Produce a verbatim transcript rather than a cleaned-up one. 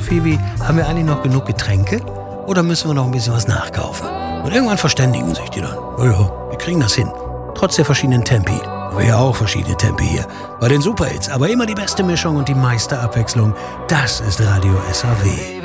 Piwi, haben wir eigentlich noch genug Getränke? Oder müssen wir noch ein bisschen was nachkaufen? Und irgendwann verständigen sich die dann. Ja, ja, wir kriegen das hin. Trotz der verschiedenen Tempi. Aber ja auch verschiedene Tempi hier. Bei den Superhits. Aber immer die beste Mischung und die meiste Abwechslung. Das ist Radio S A W.